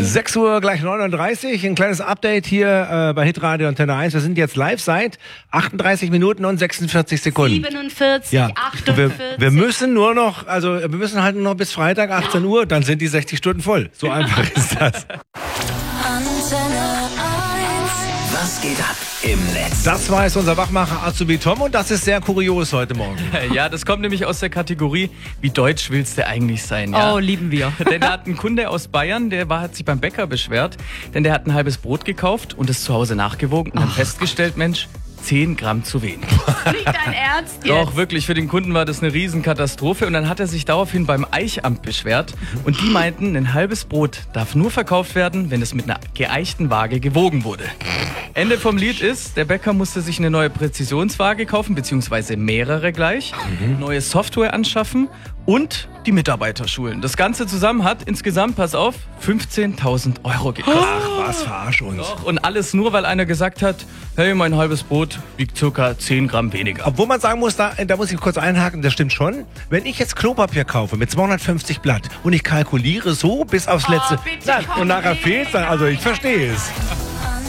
6 Uhr gleich 39, ein kleines Update hier bei Hitradio Antenne 1. Wir sind jetzt live seit 38 Minuten und 46 Sekunden. 47, Ja. 48. Wir müssen nur noch, wir müssen halt nur noch bis Freitag 18 Uhr, dann sind die 60 Stunden voll. So einfach ist das. Antenne 1. Was geht ab im Netz? Das war jetzt unser Wachmacher Azubi Tom und das ist sehr kurios heute Morgen. Ja, das kommt nämlich aus der Kategorie, wie deutsch willst du eigentlich sein? Ja? Oh, lieben wir. Denn da hat ein Kunde aus Bayern, hat sich beim Bäcker beschwert, denn der hat ein halbes Brot gekauft und es zu Hause nachgewogen und dann festgestellt, Mensch, 10 Gramm zu wenig. Nicht dein Ernst jetzt? Doch, wirklich, für den Kunden war das eine Riesenkatastrophe und dann hat er sich daraufhin beim Eichamt beschwert und die meinten, ein halbes Brot darf nur verkauft werden, wenn es mit einer geeichten Waage gewogen wurde. Ende vom Lied ist, der Bäcker musste sich eine neue Präzisionswaage kaufen, beziehungsweise mehrere gleich, neue Software anschaffen und die Mitarbeiter schulen. Das Ganze zusammen hat insgesamt, pass auf, 15.000 € gekostet. Ach, was, verarsch uns. Doch, und alles nur, weil einer gesagt hat, hey, mein halbes Brot wiegt circa 10 Gramm weniger. Obwohl man sagen muss, da muss ich kurz einhaken, das stimmt schon. Wenn ich jetzt Klopapier kaufe mit 250 Blatt und ich kalkuliere so bis aufs letzte, bitte, komm, und nachher nee. fehlt es dann, also ich verstehe es.